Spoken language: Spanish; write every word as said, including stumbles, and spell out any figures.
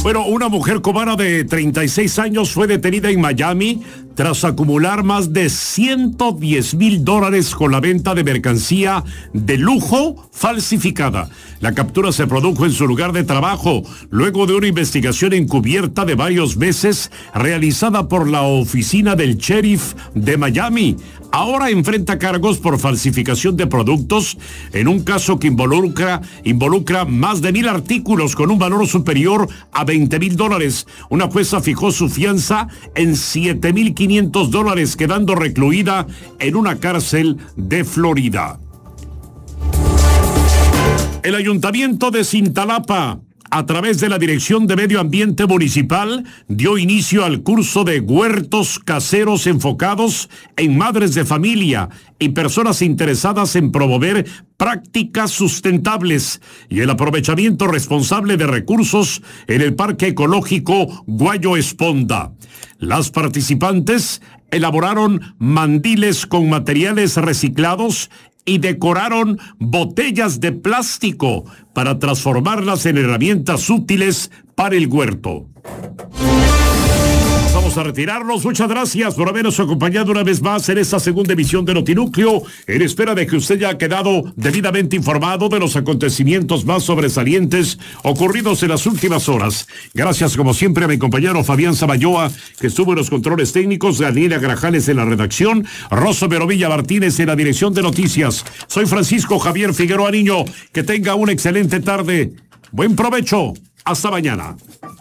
Bueno, una mujer cubana de treinta y seis años fue detenida en Miami tras acumular más de ciento diez mil dólares con la venta de mercancía de lujo falsificada. La captura se produjo en su lugar de trabajo, luego de una investigación encubierta de varios meses realizada por la oficina del sheriff de Miami. Ahora enfrenta cargos por falsificación de productos en un caso que involucra, involucra más de mil artículos con un valor superior a veinte mil dólares. Una jueza fijó su fianza en siete mil quinientos dólares, quedando recluida en una cárcel de Florida. El Ayuntamiento de Cintalapa, a través de la Dirección de Medio Ambiente Municipal, dio inicio al curso de huertos caseros enfocados en madres de familia y personas interesadas en promover prácticas sustentables y el aprovechamiento responsable de recursos en el Parque Ecológico Guayo Esponda. Las participantes elaboraron mandiles con materiales reciclados y decoraron botellas de plástico para transformarlas en herramientas útiles para el huerto. Vamos a retirarnos. Muchas gracias por habernos acompañado una vez más en esta segunda emisión de Notinúcleo, en espera de que usted ya ha quedado debidamente informado de los acontecimientos más sobresalientes ocurridos en las últimas horas. Gracias, como siempre, a mi compañero Fabián Samayoa, que estuvo en los controles técnicos, Daniela Grajales en la redacción, Rosa Verovilla Martínez en la dirección de noticias. Soy Francisco Javier Figueroa Niño. Que tenga una excelente tarde. Buen provecho. Hasta mañana.